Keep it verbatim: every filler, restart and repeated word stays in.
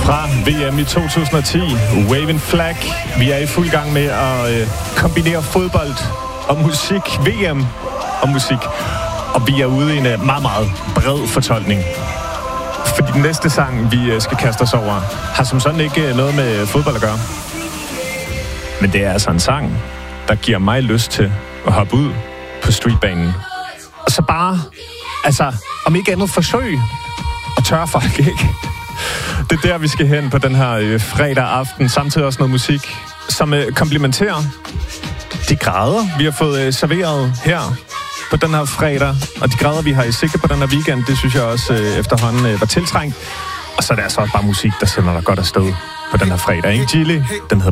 Fra V M i to tusind og ti, Waving Flag. Vi er i fuld gang med at øh, kombinere fodbold og musik, V M og musik. Og vi er ude i en øh, meget, meget bred fortolkning. Fordi den næste sang, vi øh, skal kaste os over, har som sådan ikke øh, noget med fodbold at gøre. Men det er altså en sang, der giver mig lyst til at hoppe ud på streetbanen. Og så bare, altså, om ikke andet forsøg at tørre folk, ikke? Det er der, vi skal hen på den her øh, fredag aften. Samtidig også noget musik, som øh, komplementerer de grader, vi har fået øh, serveret her på den her fredag. Og de grader, vi har i sigte på den her weekend, det synes jeg også øh, efterhånden øh, var tiltrængt. Og så er det altså også bare musik, der sender dig godt afsted på den her fredag, ikke? Gilly, den hedder